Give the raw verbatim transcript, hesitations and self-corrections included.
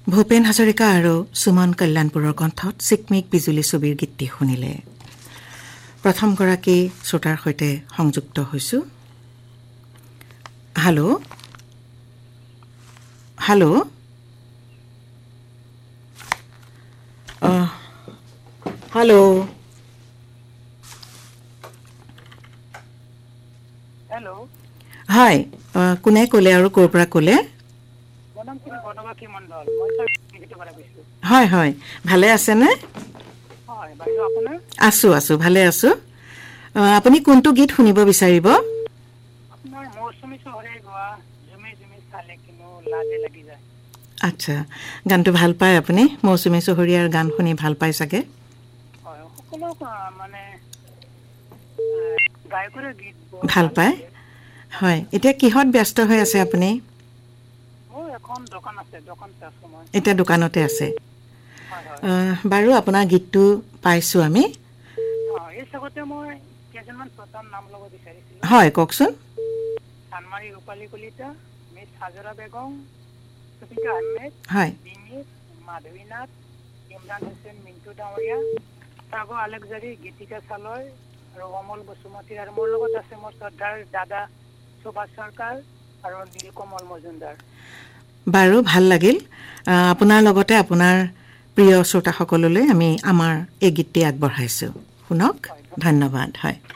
ভূপেন হাজৰিকা আৰু সুমন কল্যাণপুৰৰ কণ্ঠত চিকমিক বিজুলী ছবিৰ গীতটি শুনিলে। প্ৰথম গৰাকী শ্ৰোতাৰ সৈতে সংযুক্ত হৈছো। হেল্ল' হেল্ল' হেল্ল' হেল্ল' হয়, কোনে ক'লে আৰু ক'ৰ পৰা ক'লে? হয় হয়, ভালে আছেনে? আছো আছো, ভালে আছো। আপুনি কোনটো গীত শুনিব বিচাৰিব? আপোনাৰ মৌচুমী চহৰে গোৱা জুমি জুমি চালে কিনো লাজে লাগি যায়। আচ্ছা, গানটো ভাল পায় আপুনি? মৌচুমী চহৰীয়াৰ গান শুনি ভাল পায় চাগে? হয়, সকলো মানে গায়কৰে গীত ভাল পায়। হয়, এতিয়া কিহত ব্যস্ত হৈ আছে আপুনি? মোৰ এখন দোকান আছে, দোকানতে আছো মই। এতিয়া দোকানতে আছে। হয় হয়। বাৰু আপোনাৰ গীতটো পাইছোঁ আমি। অঁ, এই চাগতে মই কেইজনমান শ্ৰোতাৰ নাম ল'ব বিচাৰিছিলোঁ। হয়, কওকচোন। চানমাৰী ৰূপালী কলিতা, মিছ হাজৰা বেগম, সুফিকা আহমেদ, হয় বিনিত, মাধৱী নাথ, ইমৰান হুছেইন মিণ্টু ডাঙৰীয়া, সাগৰ আলেকজাৰী, গীতিকা চালয় আৰু অমল বসুমতী, আৰু মোৰ লগত আছে মোৰ শ্ৰদ্ধাৰ দাদা সুভাষ চৰকাৰ আৰু নীলকমল মজুমদাৰ। বাৰু, ভাল লাগিল। আপোনাৰ লগতে আপোনাৰ প্ৰিয় শ্ৰোতাসকললৈ আমি আমাৰ এই গীতটি আগবঢ়াইছোঁ। শুনক, ধন্যবাদ। হয়।